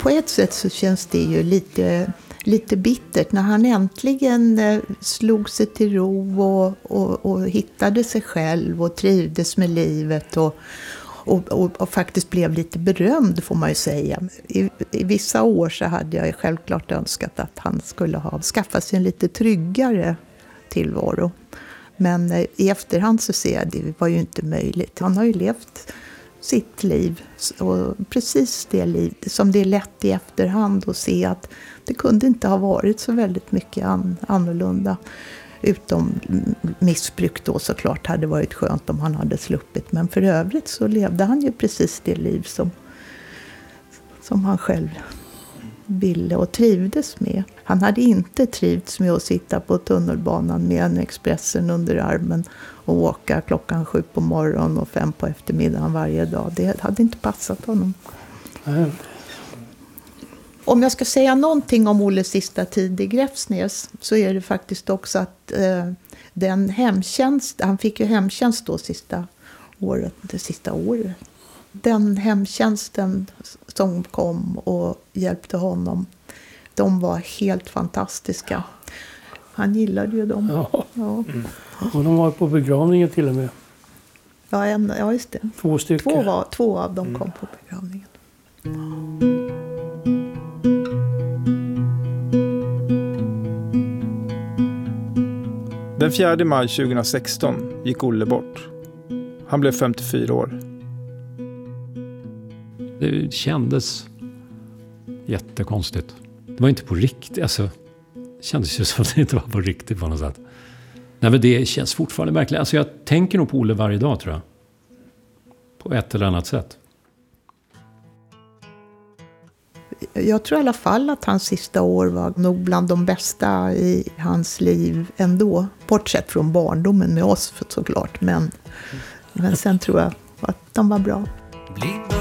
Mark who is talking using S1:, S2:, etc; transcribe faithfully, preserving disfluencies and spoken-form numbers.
S1: på ett sätt så känns det ju lite, lite bittert när han äntligen slog sig till ro och, och, och hittade sig själv och trivdes med livet och, och, och, och faktiskt blev lite berömd, får man ju säga. I, i vissa år så hade jag självklart önskat att han skulle ha skaffat sig en lite tryggare tillvaro. Men i efterhand så ser jag att det var ju inte möjligt. Han har ju levt sitt liv och precis det liv som det är lätt i efterhand att se att det kunde inte ha varit så väldigt mycket an, annorlunda. Utom missbruk då såklart hade varit skönt om han hade sluppit. Men för övrigt så levde han ju precis det liv som, som han själv ville och trivdes med. Han hade inte trivts med att sitta på tunnelbanan med en Expressen under armen och åka klockan sju på morgonen och fem på eftermiddagen varje dag. Det hade inte passat honom. Mm. Om jag ska säga någonting om Olles sista tid i Gräfsnäs så är det faktiskt också att eh, den hemtjänst, han fick ju hemtjänst då sista året, det sista året. Den hemtjänsten som kom och hjälpte honom, de var helt fantastiska. Han gillade ju dem.
S2: Ja.
S1: Ja.
S2: Mm. Och de var på begravningen till och med.
S1: Ja, en, ja just det.
S2: Två stycken.
S1: Två, var, två av dem
S2: mm.
S1: kom på begravningen.
S3: Den fjärde maj tjugohundrasexton gick Olle bort. Han blev femtiofyra år.
S4: Det kändes jättekonstigt. Det var inte på riktigt. Alltså, det kändes ju som att det inte var på riktigt på något sätt. Nej, men det känns fortfarande märkligt. Alltså, jag tänker nog på Olle varje dag, tror jag. På ett eller annat sätt.
S1: Jag tror i alla fall att hans sista år var nog bland de bästa i hans liv ändå. Bortsett från barndomen med oss såklart. Men, men sen tror jag att de var bra.
S5: Blind